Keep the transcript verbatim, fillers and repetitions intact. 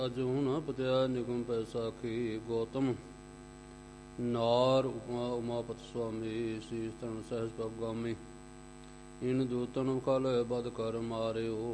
ਅਜ ਹੁਣ ਪਤਿਆ ਨਿਗਮ ਪੈਸਾਖੀ ਗੌਤਮ ਨਾਰ ਉਮਾ ਉਮਾਪਤ ਸੁਆਮੀ ਸੀਸ ਤਨ ਸਹਿਜ ਪਗਾਮੀ ਇਨ ਦੂਤਨ ਕਲ ਬਦ ਕਰ ਮਾਰਿਓ